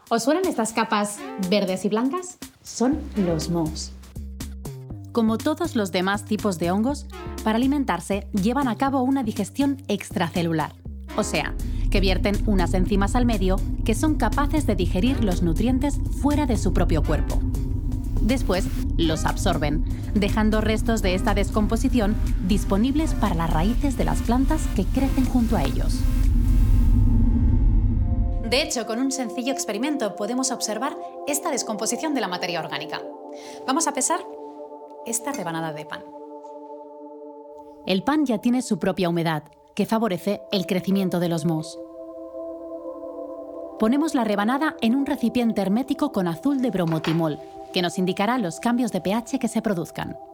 ¿Os suenan estas capas verdes y blancas? Son los mohos. Como todos los demás tipos de hongos, para alimentarse llevan a cabo una digestión extracelular, o sea, que vierten unas enzimas al medio que son capaces de digerir los nutrientes fuera de su propio cuerpo. Después los absorben, dejando restos de esta descomposición disponibles para las raíces de las plantas que crecen junto a ellos. De hecho, con un sencillo experimento podemos observar esta descomposición de la materia orgánica. Vamos a pesar esta rebanada de pan. El pan ya tiene su propia humedad, que favorece el crecimiento de los mohos. Ponemos la rebanada en un recipiente hermético con azul de bromotimol, que nos indicará los cambios de pH que se produzcan.